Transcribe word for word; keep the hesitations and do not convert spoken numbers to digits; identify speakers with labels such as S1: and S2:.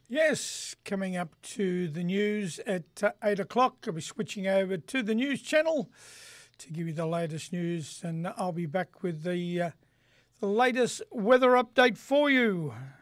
S1: Yes, coming up to the news at uh, eight o'clock. I'll be switching over to the news channel to give you the latest news, and I'll be back with the, uh, the latest weather update for you.